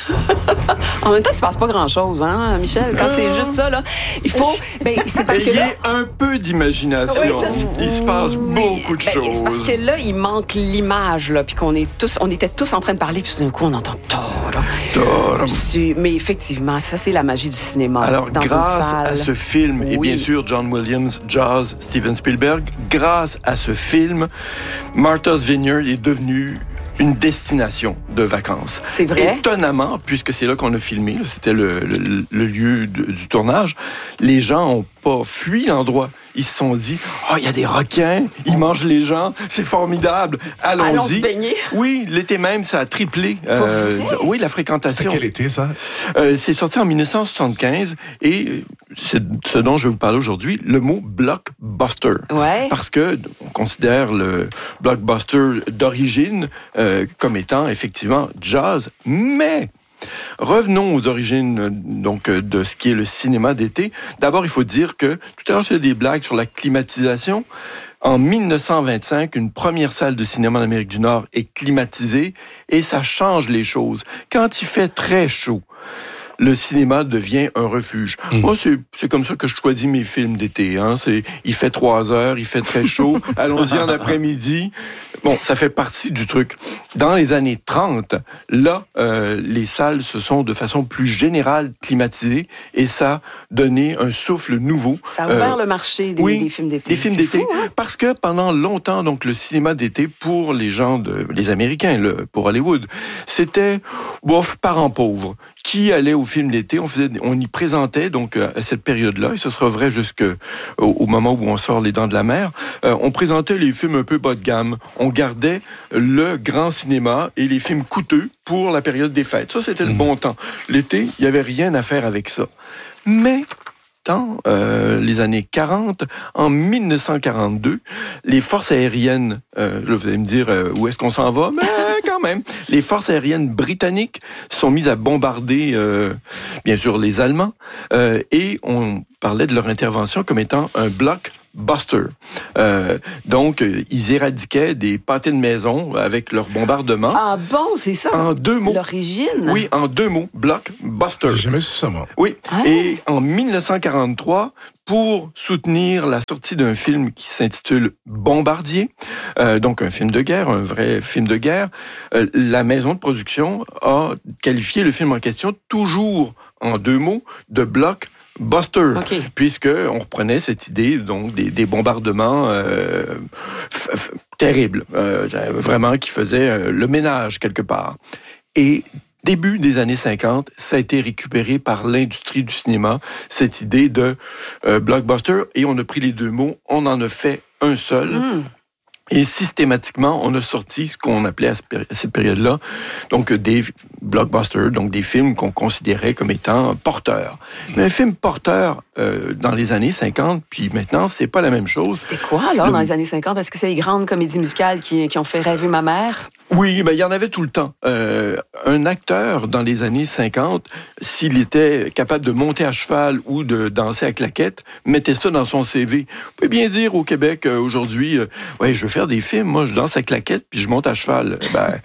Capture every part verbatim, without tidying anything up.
En même temps, il se passe pas grand-chose, hein, Michel? Quand c'est juste ça, là, il faut... Ben, c'est parce que là... Ayez un peu d'imagination. Oui, ça, il se passe oui. beaucoup de ben, choses. C'est parce que là, il manque l'image, là, puis qu'on est tous, on était tous en train de parler, puis tout d'un coup, on entend Toro. Toro. Mais effectivement, ça, c'est la magie du cinéma. Alors, dans grâce une salle. à ce film, oui. et bien sûr, John Williams, Jaws, Steven Spielberg, grâce à ce film, Martha's Vineyard est devenu une destination de vacances. C'est vrai. Étonnamment, puisque c'est là qu'on a filmé, c'était le, le, le lieu de, du tournage, les gens n'ont pas fui l'endroit. Ils se sont dit, oh, il y a des requins, ils mangent les gens, c'est formidable, allons-y. Allons se baigner. Oui, l'été même, ça a triplé. Euh, oui, la fréquentation. C'était quel été, ça? Euh, c'est sorti en dix-neuf cent soixante-quinze et c'est ce dont je vais vous parler aujourd'hui, le mot blockbuster. Ouais. Parce que on considère le blockbuster d'origine euh, comme étant effectivement Jaws, mais revenons aux origines donc de ce qui est le cinéma d'été. D'abord, il faut dire que tout à l'heure, j'ai des blagues sur la climatisation. En dix-neuf cent vingt-cinq, une première salle de cinéma en Amérique du Nord est climatisée et ça change les choses. Quand il fait très chaud, le cinéma devient un refuge. Mmh. Moi, c'est, c'est comme ça que je choisis mes films d'été. Hein. C'est, il fait trois heures, il fait très chaud, allons-y en après-midi. Bon, ça fait partie du truc. Dans les années trente, là, euh, les salles se sont de façon plus générale climatisées et ça a donné un souffle nouveau. Ça a ouvert euh, le marché des, oui, des films d'été. Des films c'est d'été. Fou, hein? Parce que pendant longtemps, donc, le cinéma d'été pour les gens, de, les Américains, le, pour Hollywood, c'était, bof, parents pauvres. Qui allait au film d'été, on faisait, on y présentait donc à cette période-là, et ce sera vrai jusqu'au au moment où on sort Les Dents de la Mer, euh, on présentait les films un peu bas de gamme. On gardait le grand cinéma et les films coûteux pour la période des fêtes. Ça, c'était mmh. le bon temps. L'été, il n'y avait rien à faire avec ça. Mais dans euh, les années quarante, en dix-neuf cent quarante-deux, les forces aériennes, euh, là, vous allez me dire euh, où est-ce qu'on s'en va, mais quand même, les forces aériennes britanniques sont mises à bombarder, euh, bien sûr, les Allemands, euh, et on parlait de leur intervention comme étant un bloc Buster. Euh, donc, euh, ils éradiquaient des pâtés de maison avec leur bombardement. Ah bon, c'est ça? En deux mots. L'origine? Oui, en deux mots. Blockbuster. J'ai jamais su ça, moi. Oui. Ah. Et en dix-neuf cent quarante-trois, pour soutenir la sortie d'un film qui s'intitule Bombardier, euh, donc un film de guerre, un vrai film de guerre, euh, la maison de production a qualifié le film en question, toujours en deux mots, de bloc Buster, okay. puisque on reprenait cette idée donc des, des bombardements euh, f- f- terribles, euh, vraiment qui faisaient euh, le ménage quelque part. Et début des années cinquante, ça a été récupéré par l'industrie du cinéma, cette idée de euh, blockbuster, et on a pris les deux mots, on en a fait un seul. Mm. Et systématiquement, on a sorti ce qu'on appelait à cette période-là, donc des blockbusters, donc des films qu'on considérait comme étant porteurs. Mais un film porteur euh, dans les années cinquante, puis maintenant, c'est pas la même chose. C'était quoi, alors, Le... dans les années cinquante? Est-ce que c'est les grandes comédies musicales qui, qui ont fait rêver ma mère? Oui, ben il y en avait tout le temps. Euh, un acteur, dans les années cinquante, s'il était capable de monter à cheval ou de danser à claquette, mettait ça dans son C V. Vous pouvez bien dire au Québec, euh, aujourd'hui, euh, ouais, je veux faire des films, moi, je danse à claquette, puis je monte à cheval. Ben,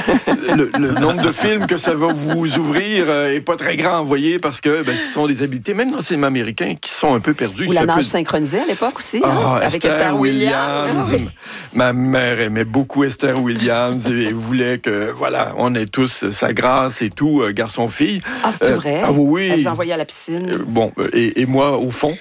le, le nombre de films que ça va vous ouvrir euh, est pas très grand, vous voyez, parce que ben, ce sont des habiletés, même dans les cinémas américains, qui sont un peu perdus. Ou la nage peu... synchronisée à l'époque aussi, ah, hein, avec Esther, Esther Williams. Williams. Ma mère aimait beaucoup Esther Williams et voulait que, voilà, on ait tous sa grâce et tout, euh, garçon-fille. Ah, c'est euh, vrai? Ah oui. Elle vous envoyait à la piscine. Euh, bon, et, et moi, au fond.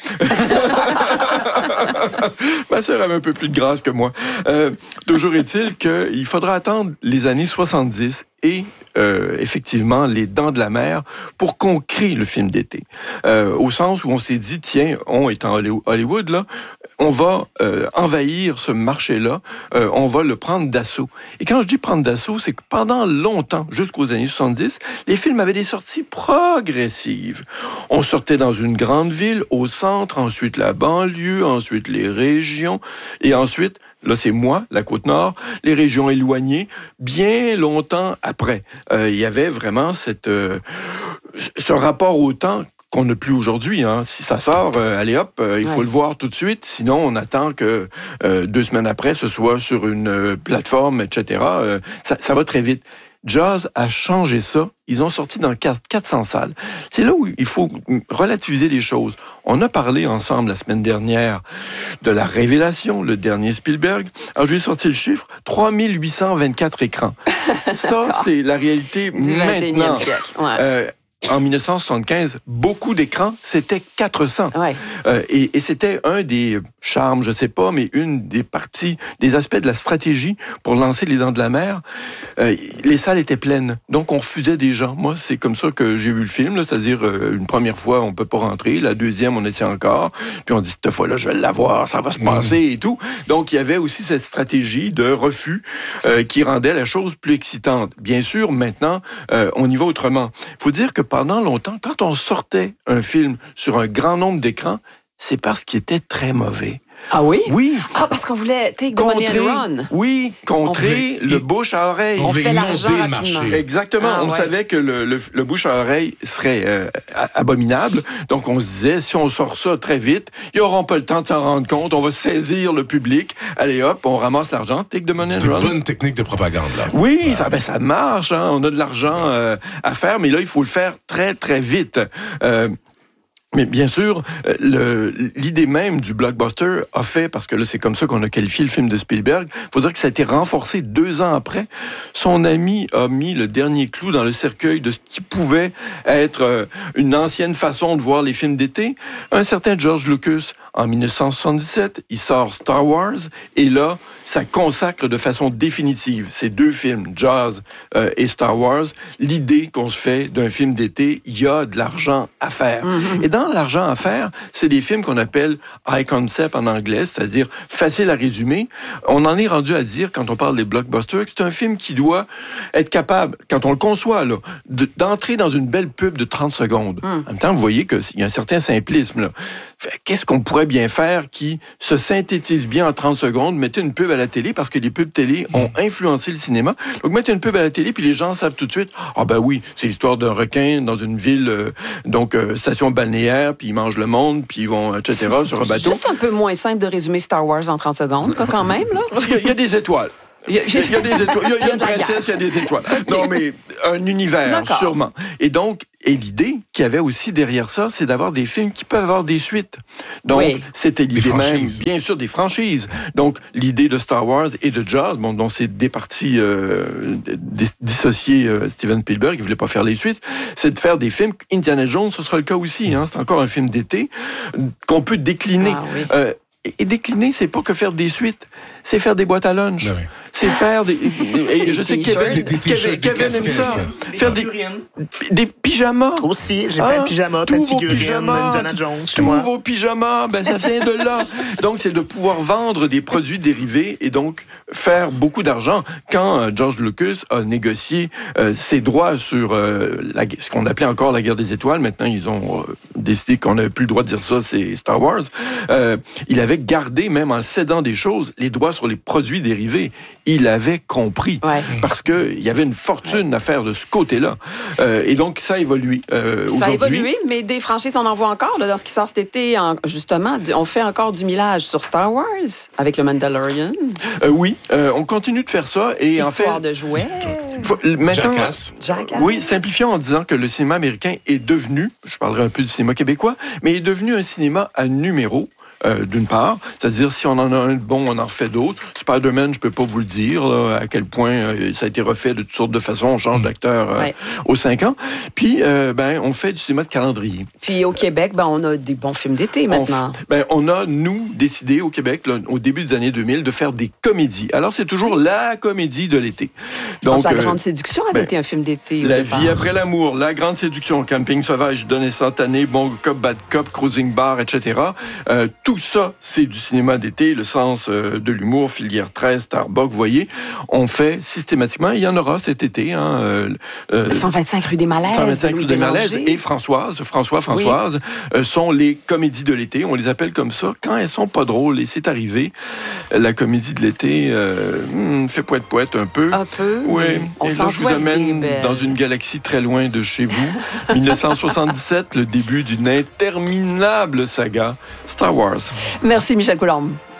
Ma sœur avait un peu plus de grâce que moi. Euh, toujours est-il qu'il faudra attendre les années soixante-dix et euh, effectivement Les Dents de la Mer pour qu'on crée le film d'été. Euh, au sens où on s'est dit, tiens, on est en Hollywood, là, on va euh, envahir ce marché-là, euh, on va le prendre d'assaut. Et quand je dis prendre d'assaut, c'est que pendant longtemps, jusqu'aux années soixante-dix, les films avaient des sorties progressives. On sortait dans une grande ville, au centre, ensuite la banlieue, ensuite les régions, et ensuite, là, c'est moi, la Côte-Nord, les régions éloignées, bien longtemps après. Euh, il y avait vraiment cette, euh, ce rapport au temps qu'on n'a plus aujourd'hui. Hein. Si ça sort, euh, allez hop, euh, il faut ouais. le voir tout de suite. Sinon, on attend que euh, deux semaines après, ce soit sur une euh, plateforme, et cetera. Euh, ça, ça va très vite. Jaws a changé ça. Ils ont sorti dans quatre cents salles. C'est là où il faut relativiser les choses. On a parlé ensemble la semaine dernière de la révélation, le dernier Spielberg. Alors, je vais sortir le chiffre, trois mille huit cent vingt-quatre écrans. Ça, c'est la réalité du vingt et unième maintenant. siècle. Ouais. Euh, En dix-neuf cent soixante-quinze, beaucoup d'écrans, c'était quatre cents. Ouais. Euh, et, et c'était un des charmes, je sais pas, mais une des parties, des aspects de la stratégie pour lancer Les Dents de la Mer. Euh, les salles étaient pleines, donc on refusait des gens. Moi, c'est comme ça que j'ai vu le film, là, c'est-à-dire euh, une première fois, on peut pas rentrer, la deuxième, on essaie encore, puis on dit, cette fois-là, je vais l'avoir, ça va se passer mmh. et tout. Donc, il y avait aussi cette stratégie de refus euh, qui rendait la chose plus excitante. Bien sûr, maintenant, euh, on y va autrement. Il faut dire que pendant longtemps, quand on sortait un film sur un grand nombre d'écrans, c'est parce qu'il était très mauvais. Ah oui? Oui. Ah, parce qu'on voulait take the money and run. Oui, contrer on le bouche à oreille. On fait l'argent rapidement. Exactement. Ah, on ouais. savait que le, le, le bouche à oreille serait euh, abominable. Donc, on se disait, si on sort ça très vite, ils n'auront pas le temps de s'en rendre compte. On va saisir le public. Allez hop, on ramasse l'argent. Take the money and run. C'est une bonne technique de propagande, là. Oui, ouais. ça, ben, ça marche. Hein. On a de l'argent euh, à faire, mais là, il faut le faire très, très vite. Euh, Mais bien sûr, le, l'idée même du blockbuster a fait, parce que là, c'est comme ça qu'on a qualifié le film de Spielberg, il faut dire que ça a été renforcé deux ans après. Son ami a mis le dernier clou dans le cercueil de ce qui pouvait être une ancienne façon de voir les films d'été. Un certain George Lucas, en dix-neuf cent soixante-dix-sept, il sort Star Wars, et là, ça consacre de façon définitive ces deux films, Jaws euh, et Star Wars, l'idée qu'on se fait d'un film d'été, il y a de l'argent à faire. Mm-hmm. Et dans l'argent à faire, c'est des films qu'on appelle high concept en anglais, c'est-à-dire facile à résumer. On en est rendu à dire, quand on parle des blockbusters, que c'est un film qui doit être capable, quand on le conçoit, là, de, d'entrer dans une belle pub de trente secondes. Mm. En même temps, vous voyez qu'il y a un certain simplisme, là. Qu'est-ce qu'on pourrait bien faire qui se synthétise bien en trente secondes? Mettez une pub à la télé, parce que les pubs télé ont influencé le cinéma. Donc, mettez une pub à la télé, puis les gens savent tout de suite, ah ben oui, c'est l'histoire d'un requin dans une ville, euh, donc euh, station balnéaire, puis ils mangent le monde, puis ils vont, et cetera, sur un bateau. C'est un peu moins simple de résumer Star Wars en trente secondes, quand même, là. Il y a, il y a des étoiles. Il y, a, il y a des étoiles. Il y a, il y a une princesse, il y a des étoiles. Okay. Non, mais un univers, D'accord. sûrement. Et donc, et l'idée qu'il y avait aussi derrière ça, c'est d'avoir des films qui peuvent avoir des suites. Donc, oui. c'était l'idée même, bien sûr, des franchises. Donc, l'idée de Star Wars et de Jaws, bon, dont c'est des parties euh, dissociées, euh, Steven Spielberg, il voulait pas faire les suites, c'est de faire des films. Indiana Jones, ce sera le cas aussi. Hein, c'est encore un film d'été qu'on peut décliner. Ah, oui. euh, Et décliner, c'est pas que faire des suites, c'est faire des boîtes à lunch. Oui. C'est faire des... Et je sais que Kevin, des Kevin, Kevin aime ça. Des faire des, des pyjamas. Aussi, j'ai ah, plein de pyjamas, plein de figurines d'Indiana Jones chez tous moi. vos pyjamas, ben ça vient de là. Donc, c'est de pouvoir vendre des produits dérivés et donc faire beaucoup d'argent. Quand euh, George Lucas a négocié euh, ses droits sur euh, la, ce qu'on appelait encore la guerre des étoiles, maintenant ils ont euh, décidé qu'on n'avait plus le droit de dire ça, c'est Star Wars, euh, il avait gardé, même en cédant des choses, les droits sur les produits dérivés. Il avait compris, ouais. parce qu'il y avait une fortune ouais. à faire de ce côté-là. Euh, et donc, ça a évolué euh, Ça a évolué, mais des franchises, on en voit encore. Là, dans ce qui sort cet été, en, justement, on fait encore du millage sur Star Wars, avec le Mandalorian. Euh, oui, euh, on continue de faire ça. Et Histoire en fait, de jouets. Faut, maintenant, Jackass. Jackass. Oui, simplifions en disant que le cinéma américain est devenu, je parlerai un peu du cinéma québécois, mais est devenu un cinéma à numéro. Euh, d'une part, c'est-à-dire si on en a un de bon, on en refait d'autres. Spider-Man, je peux pas vous le dire là, à quel point euh, ça a été refait de toutes sortes de façons. On change d'acteur euh, ouais. aux cinq ans. Puis, euh, ben, on fait du cinéma de calendrier. Puis au Québec, ben, on a des bons films d'été maintenant. On, ben, on a, nous, décidé au Québec, là, au début des années deux mille, de faire des comédies. Alors, c'est toujours la comédie de l'été. Donc, La euh, Grande Séduction avait ben, été un film d'été. La vie après l'amour, La Grande Séduction, Camping Sauvage, Donné Santané, Bon Cop, Bad Cop, Cruising Bar, et cetera. Euh, tout ça, c'est du cinéma d'été, le sens euh, de l'humour, Filière treize, Starbucks, vous voyez, on fait systématiquement, il y en aura cet été. Hein, euh, euh, cent vingt-cinq rue des Malaises. cent vingt-cinq rue des Malaises et Françoise, François, Françoise, oui. euh, sont les comédies de l'été, on les appelle comme ça, quand elles sont pas drôles, et c'est arrivé, la comédie de l'été euh, hmm, fait poète-poète un peu. Un peu, oui. On et s'en là, je vous amène dans une galaxie très loin de chez vous. dix-neuf cent soixante-dix-sept, le début d'une interminable saga, Star Wars. Merci Michel Coulombe.